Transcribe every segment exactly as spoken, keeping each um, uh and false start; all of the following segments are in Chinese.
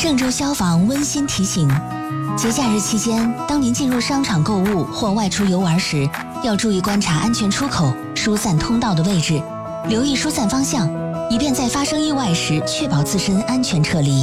郑州消防温馨提醒：节假日期间，当您进入商场购物或外出游玩时，要注意观察安全出口、疏散通道的位置，留意疏散方向，以便在发生意外时确保自身安全撤离。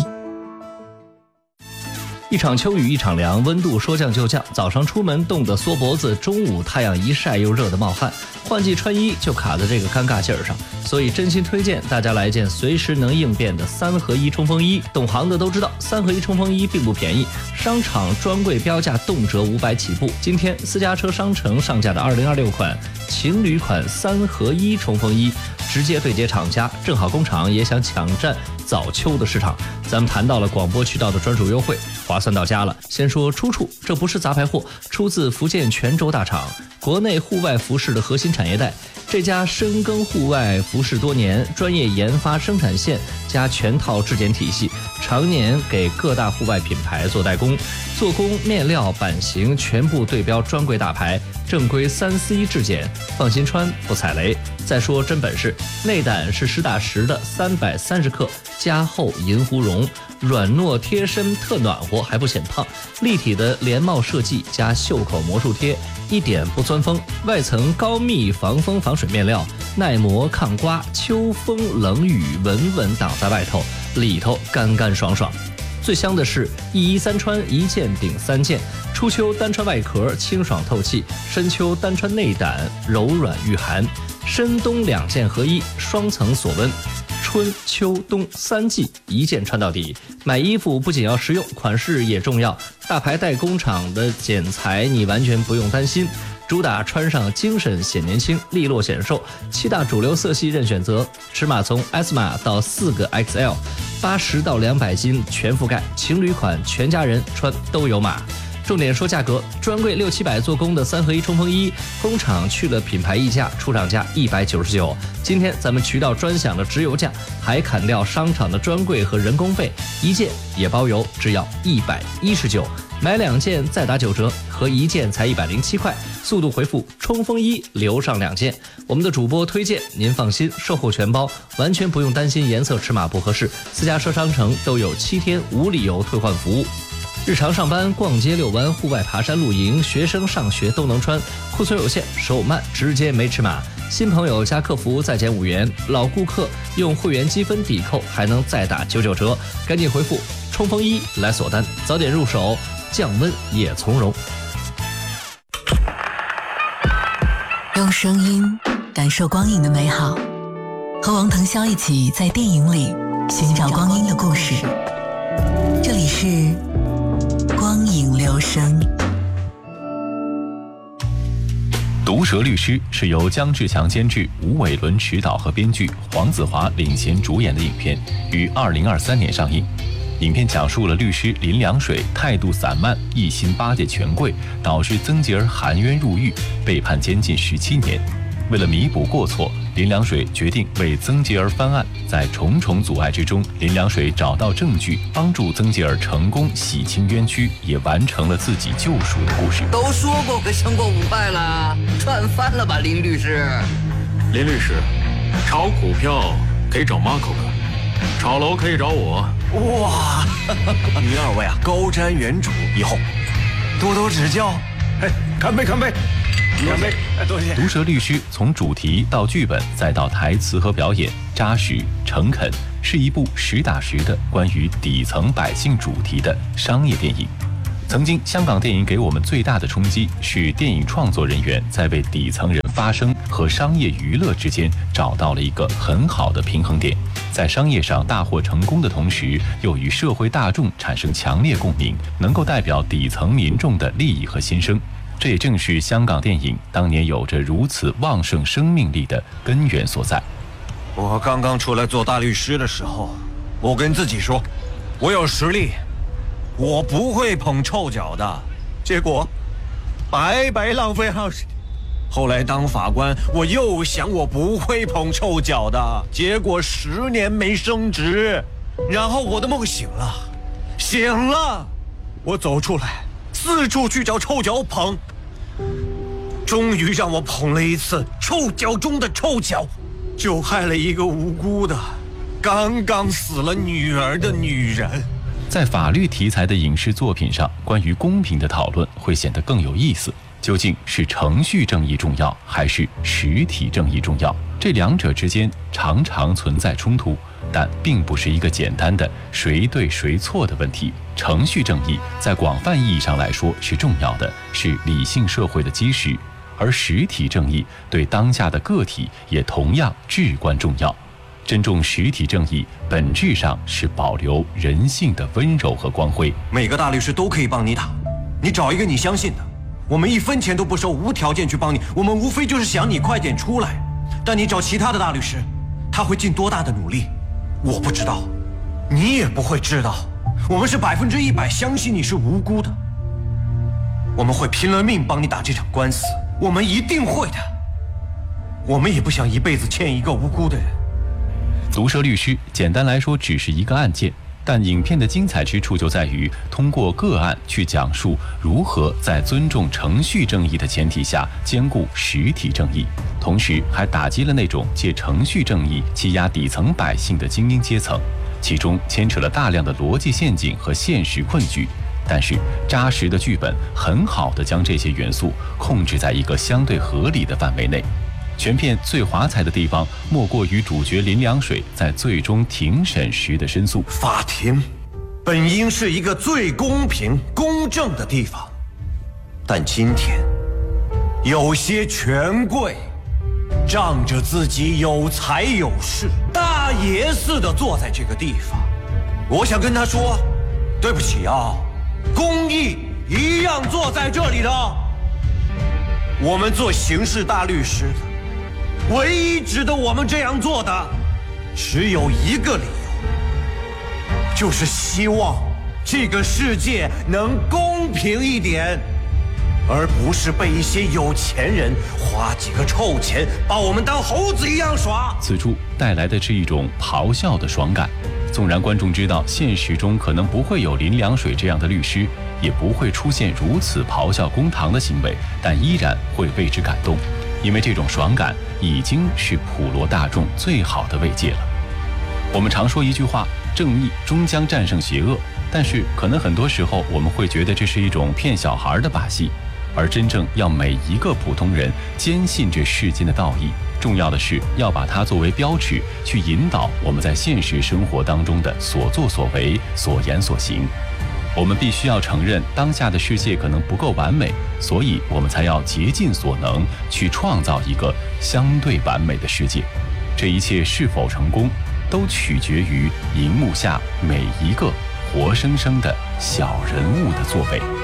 一场秋雨一场凉，温度说降就降，早上出门冻得缩脖子，中午太阳一晒又热得冒汗，换季穿衣就卡在这个尴尬劲儿上，所以真心推荐大家来件随时能应变的三合一冲锋衣。懂行的都知道，三合一冲锋衣并不便宜，商场专柜标价动辄五百起步。今天私家车商城上架的二零二六款情侣款三合一冲锋衣，直接对接厂家，正好工厂也想抢占早秋的市场。咱们谈到了广播渠道的专属优惠，划算到家了。先说出处，这不是杂牌货，出自福建泉州大厂，国内户外服饰的核心产业带。这家深耕户外服饰多年，专业研发生产线加全套质检体系，常年给各大户外品牌做代工，做工、面料、版型全部对标专柜大牌，正规三 C 质检，放心穿不踩雷。再说真本事，内胆是实打实的三百三十克加厚银狐绒，软糯贴身特暖和还不显胖，立体的连帽设计加袖口魔术贴，一点不钻风，外层高密防风防水面料，耐磨抗刮，秋风冷雨稳稳挡在外头，里头干干爽爽。最香的是一衣三穿，一件顶三件，初秋单穿外壳清爽透气，深秋单穿内胆柔软御寒，深冬两件合一，双层锁温，春秋冬三季一件穿到底。买衣服不仅要实用，款式也重要，大牌代工厂的剪裁你完全不用担心，主打穿上精神显年轻，利落显瘦，七大主流色系任选择，尺码从 S 码到四个 X L， 八十到两百斤全覆盖，情侣款全家人穿都有码。重点说价格，专柜六七百做工的三合一冲锋衣，工厂去了品牌溢价，出厂价一百九十九。今天咱们渠道专享的直邮价，还砍掉商场的专柜和人工费，一件也包邮，只要一百一十九。买两件再打九折，合一件才一百零七块。速度回复冲锋衣，留上两件。我们的主播推荐，您放心，售后全包，完全不用担心颜色尺码不合适。私家车商城都有七天无理由退换服务。日常上班、逛街、遛弯、户外爬山、露营，学生上学都能穿。库存有限，手慢，直接没尺码。新朋友加客服再减五元，老顾客用会员积分抵扣还能再打九九折。赶紧回复冲锋衣来锁单，早点入手，降温也从容。 用声音感受光影的美好，和王腾霄一起在电影里寻找光阴的故事。这里是光影留声。 毒舌律师是由姜志强监制、吴伟伦执导和编剧，黄子华领衔主演的影片，于二零二三年上映。影片讲述了律师林良水态度散漫，一心巴结权贵，导致曾洁儿含冤入狱，被判监禁十七年。为了弥补过错，林良水决定为曾洁儿翻案。在重重阻碍之中，林良水找到证据，帮助曾洁儿成功洗清冤屈，也完成了自己救赎的故事。 都说过可胜过五败了，赚翻了吧，林律师。 林律师，炒股票可以找 Marco 哥，炒楼可以找我。 哇，您二位啊，高瞻远瞩，以后多多指教。 嘿，干杯，干杯！干杯！多谢。 毒舌律师从主题到剧本再到台词和表演，扎实诚恳，是一部实打实的关于底层百姓主题的商业电影。曾经香港电影给我们最大的冲击是电影创作人员在为底层人发声和商业娱乐之间找到了一个很好的平衡点，在商业上大获成功的同时，又与社会大众产生强烈共鸣，能够代表底层民众的利益和心声。这也正是香港电影当年有着如此旺盛生命力的根源所在。 我刚刚出来做大律师的时候，我跟自己说，我有实力，我不会捧臭脚的。结果白白浪费二十年。后来当法官，我又想我不会捧臭脚的，结果十年没升职。然后我的梦醒了，醒了，我走出来，四处去找臭脚捧，终于让我捧了一次臭脚中的臭脚，就害了一个无辜的刚刚死了女儿的女人。 在法律题材的影视作品上，关于公平的讨论会显得更有意思。究竟是程序正义重要，还是实体正义重要？这两者之间常常存在冲突，但并不是一个简单的谁对谁错的问题。程序正义在广泛意义上来说是重要的，是理性社会的基石，而实体正义对当下的个体也同样至关重要。珍重实体正义，本质上是保留人性的温柔和光辉。 每个大律师都可以帮你打，你找一个你相信的，我们一分钱都不收，无条件去帮你。我们无非就是想你快点出来。但你找其他的大律师，他会尽多大的努力，我不知道，你也不会知道。我们是百分之一百相信你是无辜的，我们会拼了命帮你打这场官司，我们一定会的。我们也不想一辈子欠一个无辜的人。 毒舌律师简单来说只是一个案件，但影片的精彩之处就在于通过个案去讲述如何在尊重程序正义的前提下兼顾实体正义，同时还打击了那种借程序正义欺压底层百姓的精英阶层，其中牵扯了大量的逻辑陷阱和现实困局。但是扎实的剧本很好地将这些元素控制在一个相对合理的范围内。全片最华彩的地方，莫过于主角林良水在最终庭审时的申诉。 法庭本应是一个最公平公正的地方，但今天有些权贵仗着自己有财有势，大爷似的坐在这个地方。我想跟他说，对不起啊，公义一样坐在这里的。我们做刑事大律师的，唯一值得我们这样做的，只有一个理由，就是希望这个世界能公平一点，而不是被一些有钱人花几个臭钱把我们当猴子一样耍。 此处带来的是一种咆哮的爽感。纵然观众知道现实中可能不会有林良水这样的律师，也不会出现如此咆哮公堂的行为，但依然会为之感动。因为这种爽感已经是普罗大众最好的慰藉了。我们常说一句话，正义终将战胜邪恶，但是可能很多时候我们会觉得这是一种骗小孩的把戏，而真正要每一个普通人坚信这世间的道义，重要的是要把它作为标尺，去引导我们在现实生活当中的所作所为、所言所行。我们必须要承认，当下的世界可能不够完美，所以我们才要竭尽所能去创造一个相对完美的世界。这一切是否成功，都取决于荧幕下每一个活生生的小人物的作为。